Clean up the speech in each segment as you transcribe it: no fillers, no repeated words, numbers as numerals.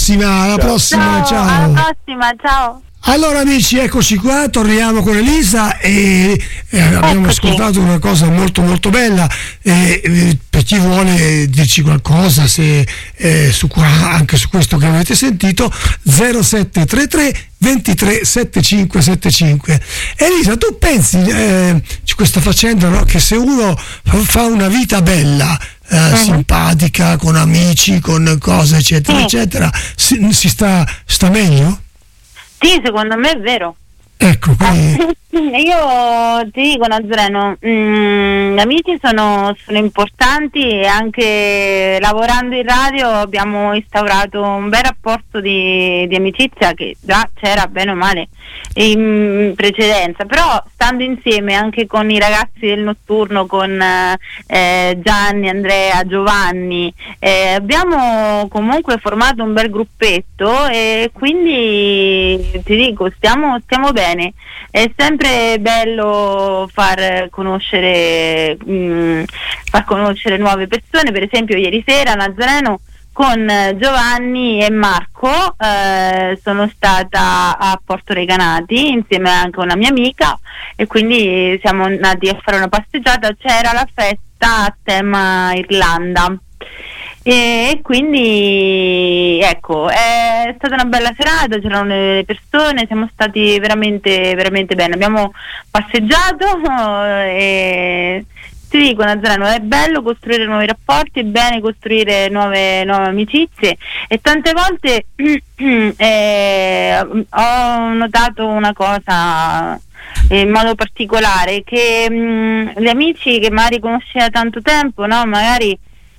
Alla prossima, ciao. Alla prossima, ciao. Allora amici, eccoci qua, torniamo con Elisa e abbiamo ascoltato una cosa molto molto bella, per chi vuole dirci qualcosa anche su questo che avete sentito, 0733 23 75 75. Elisa, tu pensi questa faccenda, no? Che se uno fa una vita bella, simpatica, con amici, con cose eccetera eccetera, si sta meglio? Sì, secondo me è vero. Ecco, quindi... Io ti dico, Nazareno, gli amici sono importanti, e anche lavorando in radio abbiamo instaurato un bel rapporto di amicizia che già c'era bene o male in precedenza, però stando insieme anche con i ragazzi del notturno, con Gianni, Andrea, Giovanni, abbiamo comunque formato un bel gruppetto, e quindi ti dico, stiamo bene. È sempre bello far conoscere nuove persone. Per esempio ieri sera, Nazareno, con Giovanni e Marco sono stata a Porto Recanati insieme anche a una mia amica, e quindi siamo andati a fare una passeggiata. C'era la festa a tema Irlanda, e quindi ecco, è stata una bella serata, c'erano le persone, siamo stati veramente veramente bene, abbiamo passeggiato, e ti dico, Nazareno, è bello costruire nuovi rapporti, è bene costruire nuove amicizie, e tante volte ho notato una cosa in modo particolare, che gli amici che magari conosci da tanto tempo, no, magari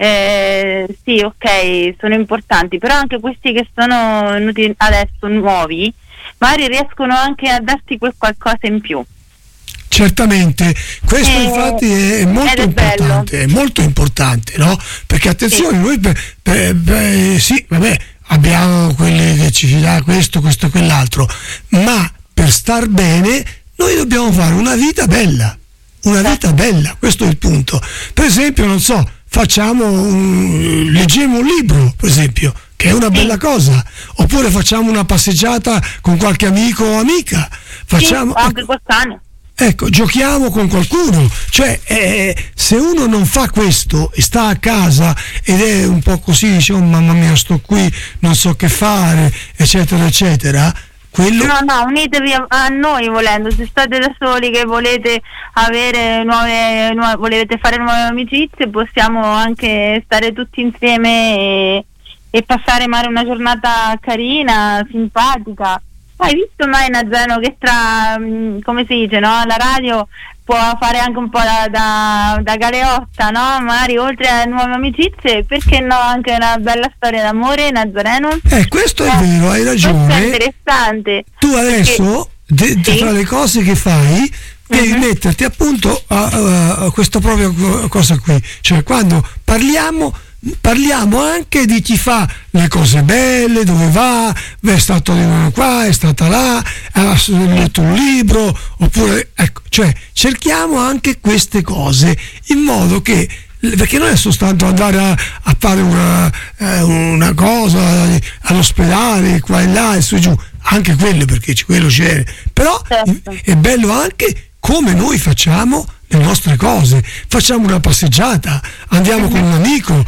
sì, ok, sono importanti, però anche questi che sono venuti adesso nuovi magari riescono anche a darti quel qualcosa in più. Certamente, questo infatti è molto importante, è molto importante, no? Perché attenzione, noi sì, vabbè, abbiamo quelli che ci dà questo e quell'altro, ma per star bene noi dobbiamo fare una vita bella, questo è il punto. Per esempio, non so, leggiamo un libro, per esempio, che è una bella cosa, oppure facciamo una passeggiata con qualche amico o amica, facciamo anche col cane. Ecco, giochiamo con qualcuno, cioè se uno non fa questo e sta a casa ed è un po' così, dice, oh mamma mia, sto qui, non so che fare, eccetera eccetera, quello... No, unitevi a noi volendo, se state da soli che volete avere volete fare nuove amicizie, possiamo anche stare tutti insieme e passare magari una giornata carina, simpatica. Hai visto mai, Nazareno, che tra, come si dice, no? La radio può fare anche un po' da galeotta, no? Magari oltre a nuove amicizie, perché no, anche una bella storia d'amore, Nazareno? Questo è vero, hai ragione. Questo è interessante. Tu adesso, tra le cose che fai, devi metterti appunto a questa propria cosa qui, cioè quando parliamo anche di chi fa le cose belle, dove va, è stato di nuovo qua, è stata là, ha letto un libro, oppure ecco, cioè cerchiamo anche queste cose in modo che, perché non è soltanto andare a fare una cosa all'ospedale qua e là e su e giù, anche quello, perché quello c'è, però è bello anche come noi facciamo le nostre cose, facciamo una passeggiata, andiamo con un amico,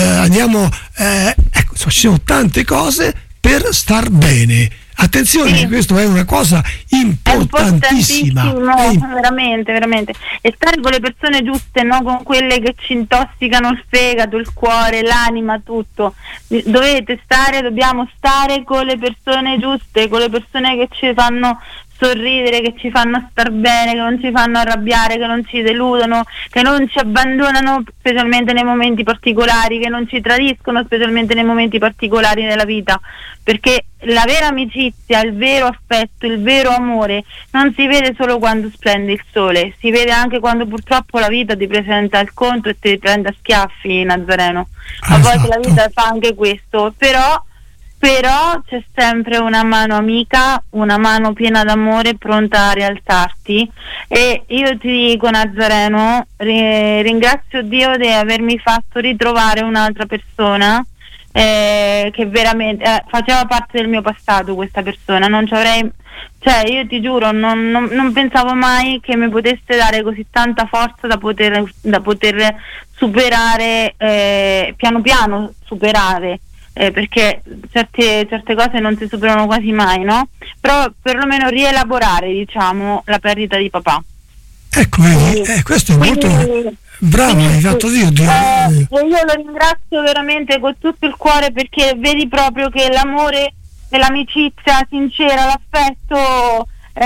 ecco, ci sono tante cose per star bene. Attenzione, questa è una cosa importantissima. Veramente, veramente. E stare con le persone giuste, no? Con quelle che ci intossicano il fegato, il cuore, l'anima, tutto. Dobbiamo stare con le persone giuste, con le persone che ci fanno sorridere, che ci fanno star bene, che non ci fanno arrabbiare, che non ci deludono, che non ci abbandonano specialmente nei momenti particolari, che non ci tradiscono specialmente nei momenti particolari della vita, perché la vera amicizia, il vero affetto, il vero amore non si vede solo quando splende il sole, si vede anche quando purtroppo la vita ti presenta il conto e ti prende a schiaffi, Nazareno. A volte la vita fa anche questo, però c'è sempre una mano amica, una mano piena d'amore pronta a rialzarti, e io ti dico, Nazareno, ringrazio Dio di avermi fatto ritrovare un'altra persona che veramente faceva parte del mio passato questa persona. Non ci avrei, cioè io ti giuro, non pensavo mai che mi potesse dare così tanta forza da poter superare, piano piano superare, perché certe cose non si superano quasi mai, no? Però perlomeno rielaborare, diciamo, la perdita di papà. Ecco, vedi, questo è molto bravo, hai fatto io lo ringrazio veramente con tutto il cuore, perché vedi proprio che l'amore e l'amicizia sincera, l'affetto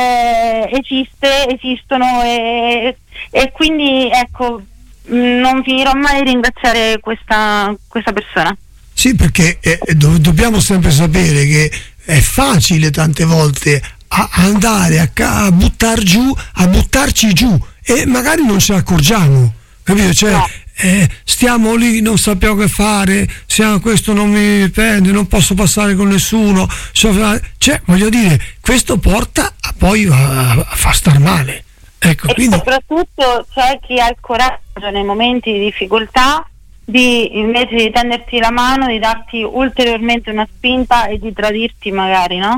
esistono e quindi ecco, non finirò mai di ringraziare questa persona. Sì, perché dobbiamo sempre sapere che è facile tante volte andare a buttarci giù e magari non ce ne accorgiamo, capito? Cioè, no. Stiamo lì, non sappiamo che fare, questo non mi prende, non posso passare con nessuno, cioè, voglio dire, questo porta poi a far star male. Ecco, e quindi soprattutto c'è chi ha il coraggio nei momenti di difficoltà invece di tenderti la mano, di darti ulteriormente una spinta e di tradirti magari, no?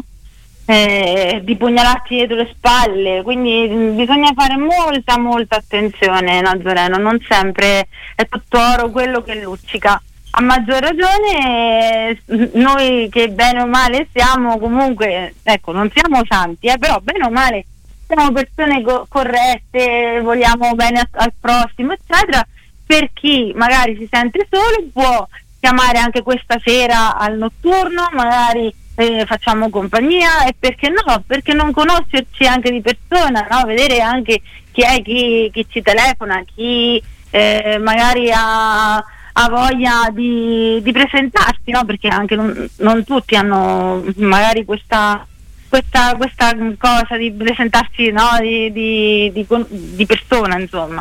Di pugnalarti dietro le spalle, quindi bisogna fare molta attenzione, Nazareno, non sempre è tutto oro quello che luccica. A maggior ragione noi che bene o male siamo comunque, ecco, non siamo santi, però bene o male siamo persone corrette, vogliamo bene al prossimo, eccetera. Per chi magari si sente solo può chiamare anche questa sera al notturno, magari facciamo compagnia, e perché no? Perché non conoscerci anche di persona, no? Vedere anche chi è chi ci telefona, chi magari ha voglia di presentarsi, no? Perché anche non tutti hanno magari questa cosa di presentarsi, no? di persona, insomma.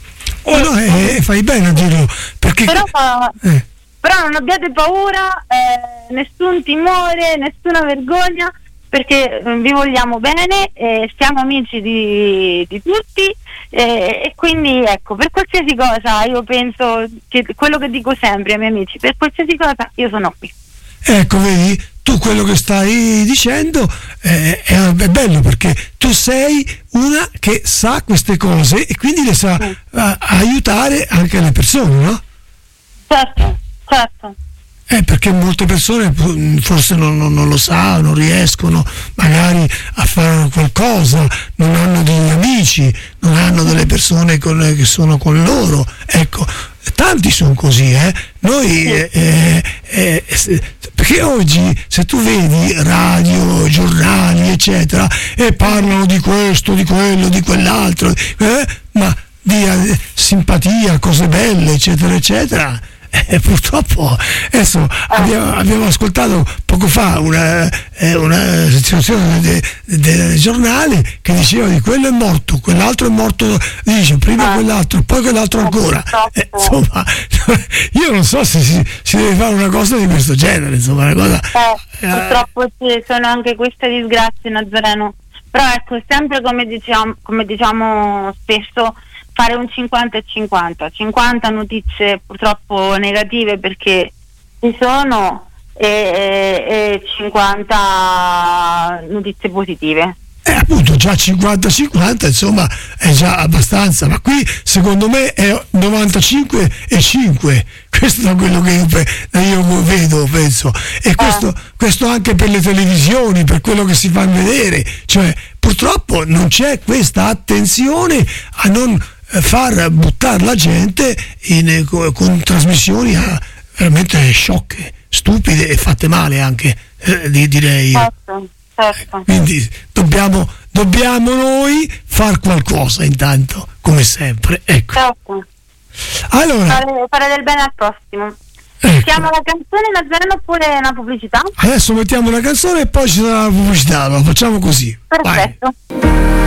Fai bene a dirlo, perché però non abbiate paura, nessun timore, nessuna vergogna, perché vi vogliamo bene, siamo amici di tutti, e quindi ecco, per qualsiasi cosa io penso che quello che dico sempre ai miei amici, per qualsiasi cosa io sono qui. Ecco, vedi, tu quello che stai dicendo è bello, perché tu sei una che sa queste cose e quindi le sa aiutare anche le persone, no? Certo. Perché molte persone forse non lo sanno, non riescono magari a fare qualcosa, non hanno degli amici, non hanno delle persone che sono con loro. Ecco, tanti sono così, Noi perché oggi se tu vedi radio, giornali, eccetera, e parlano di questo, di quello, di quell'altro, ma di simpatia, cose belle, eccetera, eccetera. Purtroppo adesso abbiamo ascoltato poco fa una situazione del giornale che diceva di quello è morto, quell'altro è morto, dice prima quell'altro, poi quell'altro ancora. Insomma, io non so se si deve fare una cosa di questo genere, insomma, una cosa. Purtroppo sì, sono anche queste disgrazie, Nazareno. Però ecco, sempre come diciamo spesso, fare un 50 e 50 notizie purtroppo negative, perché ci sono, e 50 notizie positive. Appunto, già 50-50, insomma, è già abbastanza, ma qui secondo me è 95 e 5, questo è quello che io vedo, penso, e questo anche per le televisioni, per quello che si fa vedere, cioè purtroppo non c'è questa attenzione a non far buttare la gente con trasmissioni veramente sciocche, stupide e fatte male anche, direi. Certo. Quindi dobbiamo noi far qualcosa intanto, come sempre, ecco. Certo. Allora, fare del bene al prossimo. Ecco. Mettiamo la canzone, Nazareno, oppure una pubblicità? Adesso mettiamo una canzone e poi ci sarà la pubblicità, lo facciamo così. Perfetto. Vai.